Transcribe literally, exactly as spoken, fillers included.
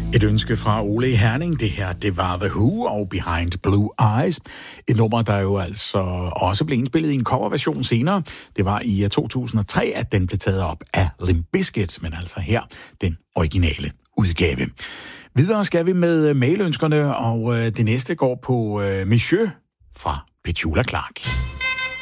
Et ønske fra Ole i Herning, det her, det var The Who og Behind Blue Eyes. Et nummer, der jo altså også blev indspillet i en coverversion senere. Det var i to tusind og tre, at den blev taget op af Limp Bizkit, men altså her den originale udgave. Videre skal vi med mailønskerne, og det næste går på Monsieur fra Petula Clark.